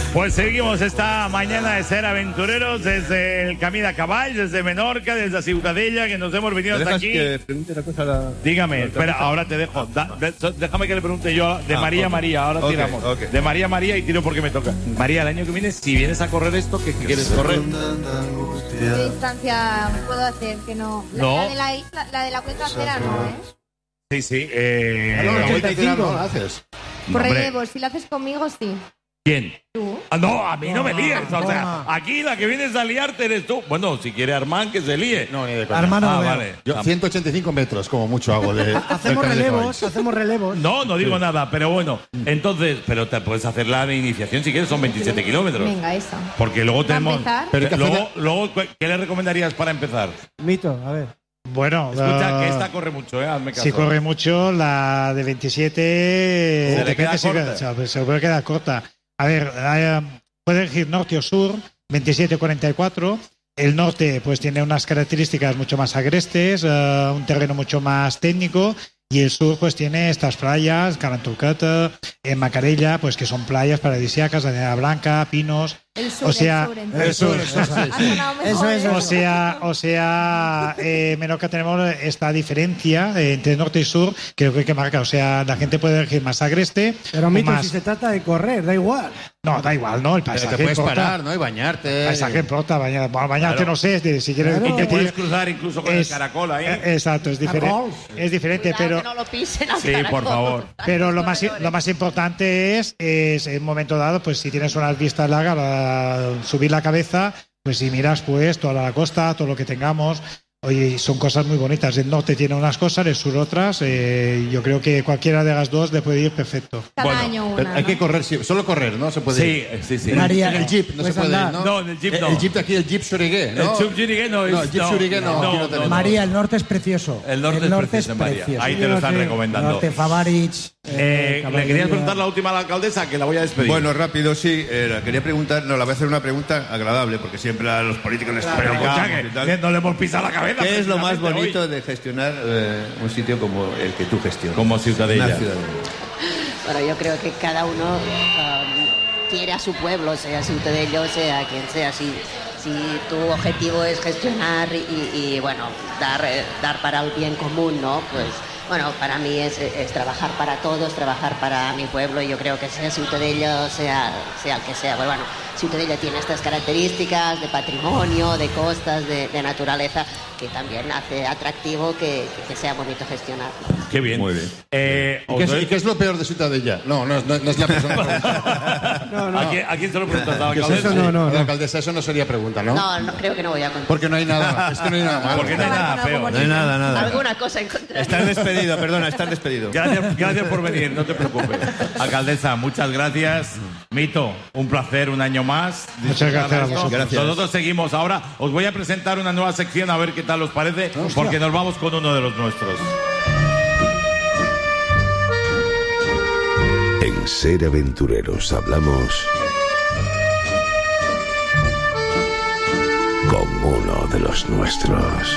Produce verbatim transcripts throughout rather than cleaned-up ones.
Pues seguimos esta mañana de ser aventureros desde el Camí de Cavalls, desde Menorca, desde la Ciutadella, que nos hemos venido hasta aquí. Que pregunte una cosa a la... Dígame, espera, ahora te dejo. Da, de, déjame que le pregunte yo de ah, María okay. María, ahora okay, tiramos. Okay. De María María y tiro porque me toca. María, el año que viene, si vienes a correr esto, ¿qué, qué quieres correr? ¿Qué distancia puedo hacer? Que no. La, No. la de la isla, la de la cuenca cera no, ¿eh? Sí, sí. Eh, Ah, no, la vuelta ochenta y cinco no la haces. Por hombre, relevos, si lo haces conmigo, sí. ¿Quién? ¿Tú? Ah, no, a mí no me líes. O sea, aquí la que vienes a liarte eres tú. Bueno, si quiere Armán, que se líe. No, ni de coña. Hermano, Ah, veo. vale. Yo ciento ochenta y cinco metros, como mucho hago de... Hacemos del Camí de relevos, Cavalls. hacemos relevos. No, no digo nada, pero bueno. Entonces, pero te puedes hacer la de iniciación si quieres, son veintisiete kilómetros. Venga, esa. Porque luego ¿Para tenemos. empezar? Pero hay que luego, hacer- luego, ¿qué le recomendarías para empezar? Mito, a ver. Bueno, Escucha, uh, que esta corre mucho, ¿eh? Hazme caso. si corre mucho, la de veintisiete Se le queda si- corta. o sea, se puede quedar corta. A ver, eh, puede elegir norte o sur, veintisiete cuarenta y cuatro. El norte pues tiene unas características mucho más agrestes, uh, un terreno mucho más técnico, y el sur pues tiene estas playas, Caranturcata, eh, Macarella, pues que son playas paradisíacas, arena blanca, pinos. El sur, O sea, el sur, entonces. el sur, Eso es, Ha sonado mejor, Eso es, ¿eh? O sea, o sea, eh, Menorca tenemos esta diferencia eh, entre norte y sur, creo que hay que marcar. O sea, la gente puede elegir más agreste. Pero o Mito, más... si se trata de correr, da igual. No, da igual, ¿no? El Pero paisaje te puedes importa. parar, ¿no? Y bañarte. El paisaje importa, bañar, bueno, bañarte Claro. no sé, es decir, si quieres Claro. Y te puedes competir. cruzar incluso con Es- el caracol ahí. eh, Exacto, es diferente. Caracol. Es diferente, Cuidado pero. que no lo pisen al Sí, caracol. por favor. Pero lo más, Corredores. lo más importante es, es en un momento dado, pues si tienes unas vistas largas, la- subir la cabeza, pues si miras pues toda la costa, todo lo que tengamos. Oye, son cosas muy bonitas. El norte tiene unas cosas, el sur otras. Eh, yo creo que cualquiera de las dos le puede ir perfecto. Cada Bueno, año Pero una. hay que ¿no? correr, sí, solo correr, ¿no? Se puede Sí, ir. sí, sí. María, En el jeep no se puedes puede ir, andar. ¿no? No, en el jeep no. El jeep de aquí, el jeep Surigué, ¿no? El Chup Chirigué no es. No, el Jeep Chirigué no, aquí no tenemos. María, el norte es precioso. El norte es precioso, María. Ahí te lo están recomendando. Norte Favarich. Eh, le querías preguntar la última a la alcaldesa, que la voy a despedir. Bueno, rápido, sí. Eh, quería preguntar, no, la voy a hacer una pregunta agradable, porque siempre a los políticos les pero complicamos escucha, y que, tal. que no le hemos pisado la cabeza. ¿Qué es lo más precisamente bonito hoy. de gestionar eh, un sitio como el que tú gestionas? Como Ciutadella. Una ciudadela. Bueno, yo creo que cada uno um, quiere a su pueblo, sea Ciutadello, sea quien sea. Si, si tu objetivo es gestionar y, y, bueno, dar, eh, dar para el bien común, ¿no? Pues, bueno, para mí es, es trabajar para todos, trabajar para mi pueblo. Y yo creo que sea Ciutadello, sea, sea el que sea. Pues bueno, Ciutadella tiene estas características de patrimonio, de costas, de, de naturaleza, que también hace atractivo que, que sea bonito gestionar. Qué bien. Muy bien. Eh, ¿Y qué, es, os doy- y qué es lo peor de Ciutadella? No, no, no, no es la persona. No, no. ¿A, quién, ¿A quién se lo preguntas? ¿A la ¿Qué es alcaldesa? eso? No, no, A la no. alcaldesa eso no sería pregunta, ¿no? No, no creo que no voy a contar. Porque no hay nada, es que no hay nada malo. Porque no hay nada feo. No hay nada, nada. Alguna cosa encontraré. Estás despedido, perdona, estás despedido. Gracias, gracias por venir, no te preocupes. Alcaldesa, muchas gracias. Mito, un placer un año más. Muchas gracias a vosotros. Gracias. Nosotros seguimos ahora. Os voy a presentar una nueva sección a ver qué tal os parece, porque nos vamos con uno de los nuestros. En Ser Aventureros hablamos con uno de los nuestros.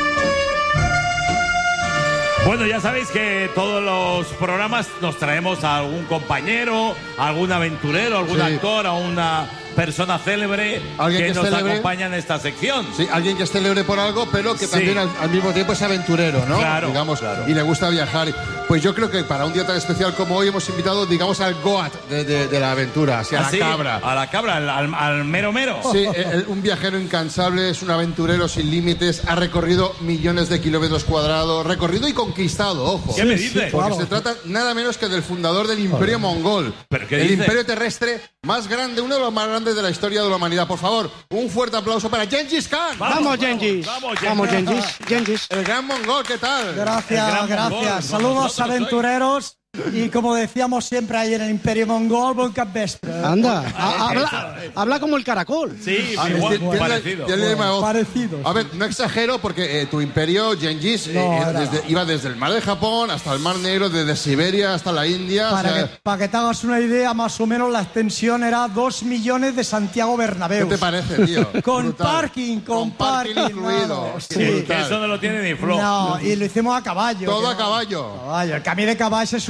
Bueno, ya sabéis que todos los programas nos traemos a algún compañero, a algún aventurero, algún Sí. actor, a una persona célebre Alguien que que nos es célebre. acompaña en esta sección. Sí, alguien que es célebre por algo, pero que Sí. también al, al mismo tiempo es aventurero, ¿no? Claro, digamos, claro. y le gusta viajar. Pues yo creo que para un día tan especial como hoy hemos invitado, digamos, al Goat de, de- de la aventura, hacia ¿Ah, sí? la cabra. A la cabra, al, al- al mero mero. Sí, el- el- un viajero incansable, es un aventurero sin límites, ha recorrido millones de kilómetros cuadrados, recorrido y conquistado, ojo. ¿Qué me dices? Porque se trata nada menos que del fundador del Imperio Mongol. ¿Pero qué el dice? imperio terrestre más grande, uno de los más grandes de la historia de la humanidad. Por favor, un fuerte aplauso para Gengis Khan. Vamos, Gengis. Vamos, Vamos, Gengis. Gengis. Gengis. El gran mongol, ¿qué tal? El Gracias, gran gracias. mongol, Saludos vosotros aventureros. Y como decíamos siempre ahí en el Imperio Mongol, buen capvespre. Anda, ha- habla, habla como el caracol. Sí, Ah, igual, es- tiene- parecido. tiene la misma voz. Parecido, A sí. ver, no exagero porque eh, tu imperio, Gengis, eh, No, eh, era- desde- iba desde el mar de Japón hasta el mar Negro, desde Siberia hasta la India. o Para, sea, que, para que te hagas una idea, más o menos la extensión era dos millones de Santiago ¿Qué Bernabéu. te parece, tío? Con Brutal. parking, con, parking incluido. no, sí. Que Brutal. eso no lo tiene ni Flo. No, y lo hicimos a caballo. Todo que a no- caballo. Caballo. El camino de caballo es una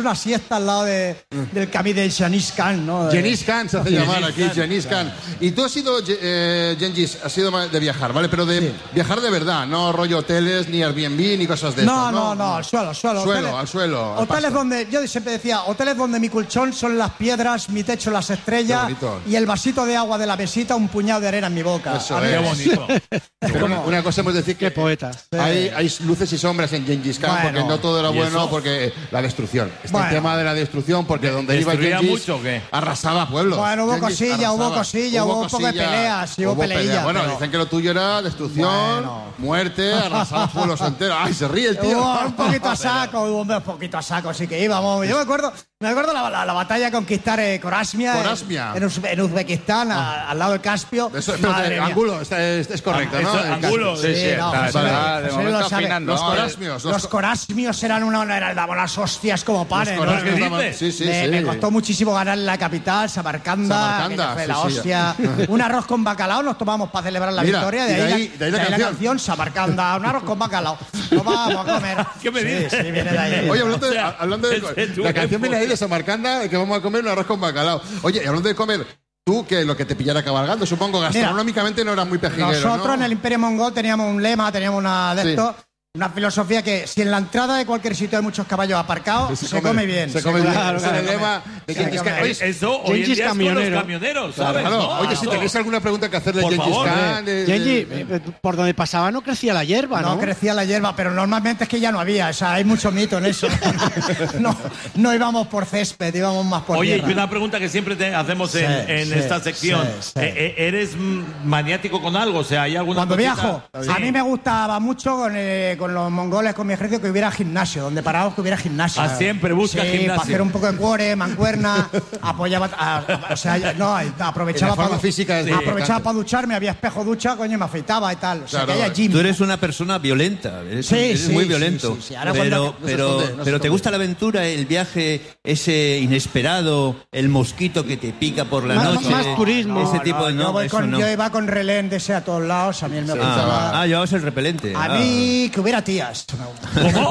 una siesta al lado de, del camí de Genghis Khan, ¿no? Genghis Khan se hace llamar aquí, Genghis Khan. Y tú has sido, eh, Genghis, has sido de viajar, ¿vale? Pero de sí. viajar de verdad, no rollo hoteles, ni Airbnb, ni cosas de no, estas, ¿no? No, no, al suelo, al suelo. Suelo, hoteles, al suelo. Al hoteles pasto. donde, yo siempre decía, hoteles donde mi colchón son las piedras, mi techo las estrellas y el vasito de agua de la mesita, un puñado de arena en mi boca. Eso es. Qué bonito. Pero una, una cosa hemos de decir que poeta. Hay, hay luces y sombras en Genghis Khan, bueno, porque no todo era bueno, eso? porque la destrucción. Está bueno. el tema de la destrucción, porque donde iba Genghis mucho, ¿qué? arrasaba pueblos. Bueno, hubo cosilla, hubo cosilla, hubo un poco de peleas, sí, hubo, hubo peleas. Pelea. Bueno, pero... dicen que lo tuyo era destrucción, bueno. muerte, arrasaba pueblos enteros. ¡Ay, se ríe el tío! Hubo un poquito a saco, hubo un poquito a saco, sí que íbamos. Yo me acuerdo, me acuerdo la, la, la batalla de conquistar eh, Corasmia, Corasmia. En, en Uzbekistán, ah. a, al lado del Caspio. Eso, espérate, Angulo, es, es, es correcto, ¿no? Eso, Angulo, sí, sí. No, está, eso, está, de momento los, afinando, los Corasmios. Los, los Corasmios eran una, eran, daban las hostias como panes. ¿no? ¿Qué sí, sí, me, sí. me costó muchísimo ganar en la capital, Samarcanda, Samarcanda fue sí, la sí. hostia. Un arroz con bacalao nos tomamos para celebrar la Mira, victoria. De, de ahí, ahí, de ahí la, de ahí canción. la canción, Samarcanda, un arroz con bacalao. Lo vamos a comer. ¿Qué me dices? Sí, sí, viene de ahí. Oye, hablando de, o sea, hablando de la canción viene ahí de Samarcanda, que vamos a comer un arroz con bacalao. Oye, y hablando de comer, tú que lo que te pillara cabalgando, supongo, gastronómicamente Mira, no era muy pejiguero, nosotros ¿no? en el Imperio Mongol teníamos un lema, teníamos una de sí. estos. Una filosofía que si en la entrada de cualquier sitio hay muchos caballos aparcados, se, se come, come bien. Se come bien. Claro, Ese es el lema de Genghis Khan. Eso hoy en día es con los camioneros, ¿sabes? Claro. No, Oye, si tenéis alguna pregunta que hacerle a Genghis Khan... Genghis, por donde pasaba no crecía la hierba, ¿no? No crecía la hierba, pero normalmente es que ya no había. O sea, hay mucho mito en eso. no, no íbamos por césped, íbamos más por Oye, tierra. y una pregunta que siempre te hacemos en, sí, en sí, esta sección. Sí, sí. Eh, ¿Eres maniático con algo? O sea, ¿hay alguna Cuando cosita? viajo, Sí. a mí me gustaba mucho con, eh, con los mongoles, con mi ejército, que hubiera gimnasio, donde parábamos que hubiera gimnasio. Ah, siempre busca sí, gimnasio. para hacer un poco de cuore, mancuerna, apoyaba, a, a, o sea, no, aprovechaba para física sí, aprovechaba para ducharme, había espejo ducha, coño, me afeitaba y tal. O sea, claro, que haya gym. Tú eres una persona violenta, eres, sí, eres sí, muy sí, violento. Sí, sí, sí. Ahora pero cuando... pero, no se esconde, no pero se ¿te gusta la aventura, el viaje, ese inesperado, el mosquito que te pica por la Más- noche? más turismo. Ese No, tipo de... no, yo, No, voy eso con, no. yo iba con relén de ese a todos lados, a mí él me Sí. gustaba. Ah, ah, llevabas el repelente. A Ah. mí que hubiera tías. ¿Cómo?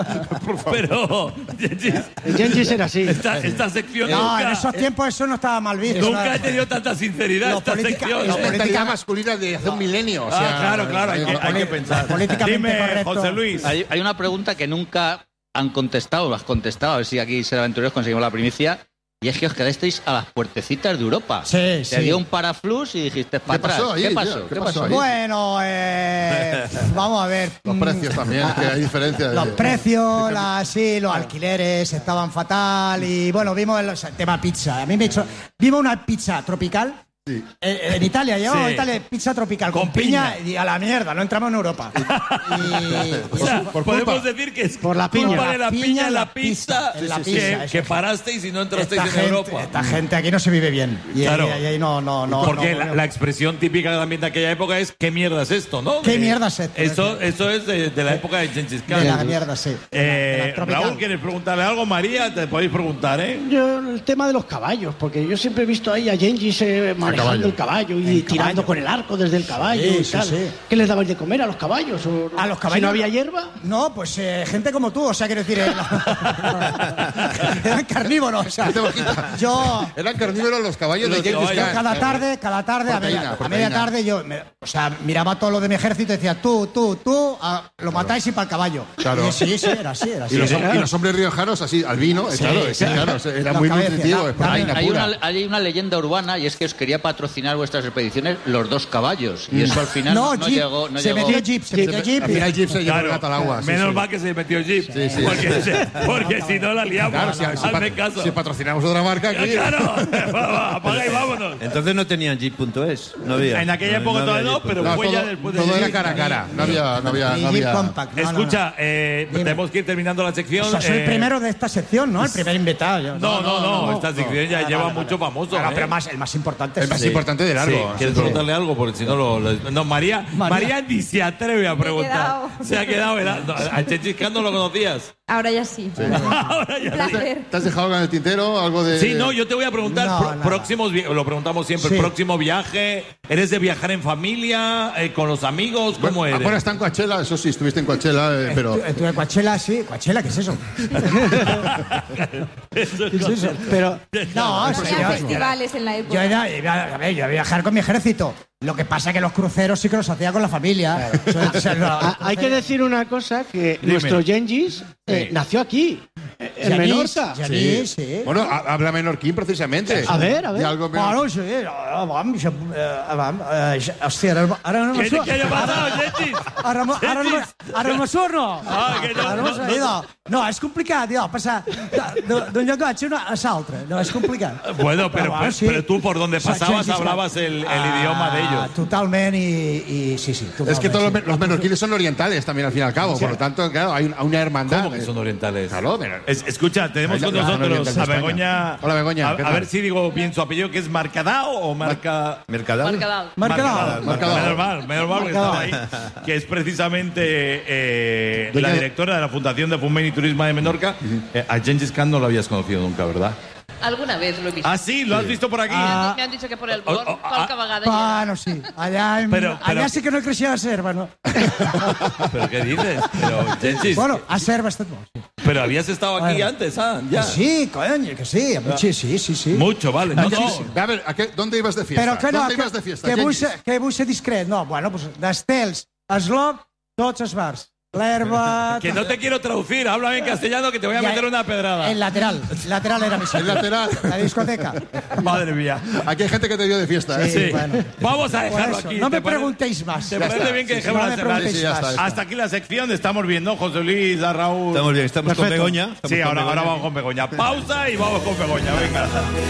Pero, El Genghis era así. esta, esta sección No, nunca, en esos tiempos eso no estaba mal visto. nunca ¿no? he tenido tanta sinceridad Lo esta política- sección. lo Es ¿eh? mentalidad política- masculina de hace un milenio. O sea, Ah, claro, claro, hay que, hay que pensar. Políticamente Dime, correcto. José Luis. Hay, hay una pregunta que nunca han contestado, o has contestado, a ver si aquí Ser Aventureros conseguimos la primicia, y es que os quedasteis a las puertecitas de Europa. Sí, Te sí. dio un paraflux y dijiste para ¿Qué atrás. pasó ahí, ¿Qué tío? pasó? ¿Qué ¿Qué pasó pasó? ahí? Bueno, eh, vamos a ver. Los precios también, que hay diferencia. de- Los precios, la, sí, los alquileres estaban fatal y bueno, vimos el, o sea, el tema pizza. A mí me he hecho, vimos una pizza tropical. Sí. Eh, en Italia, yo Sí. en Italia pizza tropical con, Con piña. piña. y a la mierda, no entramos en Europa. Y- O sea, por podemos culpa. decir que es Por la culpa piña. de la piña en la pizza, en la que- pizza, eso que, es. parasteis y no entrasteis esta en gente, Europa. esta gente aquí no se vive bien. Y Claro. ahí, ahí- ahí no, no, no. Porque no, la, no. la expresión típica también de aquella época es ¿qué mierda es esto? ¿no? ¿Qué De- mierda es esto? Eso, eso es de, de la época de Genghis Khan. De la mierda, sí. Eh, De la tropical. Raúl, ¿quieres preguntarle algo? María, te podéis preguntar, ¿eh? Yo, el tema de los caballos, porque yo siempre he visto ahí a Genghis eh, manejando caballo. el caballo y El tirando caballo. con el arco desde el caballo Sí, y sí, tal. sí. ¿Qué les dabais de comer a los caballos? ¿O A los Si caballos. no había hierba. No, pues eh, gente como tú, o sea, quiero decir. eh, eran carnívoros, o sea. Gente bajita. Yo. Eran carnívoros los caballos Los de Genghis caballos. Khan. Cada tarde, cada tarde, a Proteína, media, a proteína. media tarde, yo, me- o sea, miraba todo lo de mi ejército y decía, tú, tú, tú, a- lo matáis y para el caballo. Claro. Y sí, sí, era así, era así. Y los, y los hombres riojanos así, al vino, eh, claro, sí. sí, claro, era Los muy cabezas, nutritivo, da- es proteína Hay pura. una, hay una leyenda urbana y es que os quería patrocinar vuestras expediciones los dos caballos. Y eso al final no, No, no Jeep, llegó. No se llegó. metió Jeep, se metió Jeep. Al final Jeep se llevó el Claro, gato al agua. sí, menos sí. mal que se metió Jeep, Sí, sí. porque, se- porque si no la liamos. Claro, si, si Hazme pat- caso. si patrocinamos otra marca aquí. Claro, va, va, apaga y vámonos. Entonces no tenían jeep punto es, no había. En aquella época había todavía no, jeep punto pero es. No, fue ya todo, después de todo era Jeep. cara a cara. No había, no había, Y no Jeep había. Compact. No, no, no. Escucha, eh, Dime. tenemos que ir terminando la sección. O sea, soy eh, el primero de esta sección, ¿no? El primer invitado. yo. No, no, no, esta sección ya Vale, lleva vale, mucho vale. famoso. Claro, ¿eh? pero más, el más importante El es más sí. importante de largo. Sí, sí, ¿quieres sí. preguntarle algo? Porque si no lo... lo- No, María, María, María. ni se atreve a preguntar. quedado. Se ha quedado... ¿verdad? No, a Genghis Khan no lo conocías. Ahora ya sí. Sí. Ahora ya Un placer. ¿Te has dejado algo en el tintero? ¿Algo de...? Sí, no, yo te voy a preguntar, No, pro- nada. próximos, vi- lo preguntamos siempre, Sí. próximo viaje, ¿eres de viajar en familia, eh, con los amigos, cómo Bueno, eres? bueno, está en Coachella, eso sí, estuviste en Coachella, eh, pero... Estuve estuve en Coachella, sí. Coachella, ¿qué es eso? ¿Qué es eso? Pero, no, sí, Había yo, festivales en la yo, época. iba- iba- a ver, yo iba a viajar con mi ejército. Lo que pasa es que los cruceros sí que los hacía con la familia. O sea, los Ah, hay que decir una cosa, que Dime. nuestro Gengis eh, Sí. nació aquí, eh, en Genís, Menorca. Genís, sí. Bueno, ha- habla menorquín precisamente. A ver, a ver. Y algo menor- Bueno, sí, ah, vam, això, eh, vam, eh, ja- hòstia, ara, ara no me ¿Qué, surt. ¿Qué ha pasado, Gengis? Ara, me- ara, no, me- ara no me surt, no. Ah, que no, Ara no, me surt, no. idò. No, és complicat, idò, passar de- de- d'un llenguatge a una- a l'altre. No, és complicat. Bueno, pero, bueno, pero, sí. pero tú por donde O sea, pasabas Gengis Khan. hablabas el, el Ah, idioma de ellos. Totalment i, i sí, sí. Es que totalment, todos los, sí. me- los menorquines son orientales también, al fin y al cabo. Por lo tanto, claro, hay una, una hermandad. ¿Cómo que son orientales? Claro, pero- Es- escucha, tenemos Ahí con la- la nosotros oriental de a España. Begoña. Hola, Begoña, A, ¿qué a tal? ver si digo bien su apellido, que es Marcadao o Marca. ¿Mercadal? Marcadal. Marcadal. Marcadal. Menos mal, menos mal porque estaba ahí. Que es precisamente eh, Doña- la directora de la Fundación de Foment y Turismo de Menorca. Eh, a Gengis Khan no lo habías conocido nunca, ¿verdad? Alguna vez lo he visto. Ah, sí, lo has visto por aquí. Ah. Me han dicho que por el Oh, bord, oh, ah, qualque vegada hi era. Bueno, sí. Allà, en, Pero- pero- allà sí que no hi creixia la serva, no? ¿Pero qué dices? Pero, Gengis, Bueno, a serva ha estat molt. Sí. pero habías estado aquí Bueno. antes, ¿ah? Ya. Sí, coño, que sí. Sí, sí, sí. sí. Mucho, vale. No, no. A ver, ¿a qué- ¿dónde ibas de fiesta? Però que no, ¿Dónde que, ibas de fiesta? que, vull Gengis? ser, que vull ser discret. No, bueno, pues, d'estels, esloc, tots els bars. L'herba... Que no te quiero traducir, háblame en castellano que te voy a Ya- meter una pedrada. El lateral. Lateral era mi sitio. El lateral. La discoteca. Madre mía. Aquí hay gente que te dio de fiesta, ¿eh? Sí, bueno. Vamos a Por dejarlo eso, aquí. no ¿Te me parece- preguntéis más. ¿Te Ya parece está. bien que Sí, sí, dejemos no la me cerrar? preguntéis Sí, ya más. está, ya está. Hasta aquí la sección, estamos viendo José Luis, a Raúl. Estamos bien, estamos con Perfecto. Begoña. estamos Sí, con ahora, Begoña. ahora vamos con Begoña. Pausa y vamos con Begoña, venga.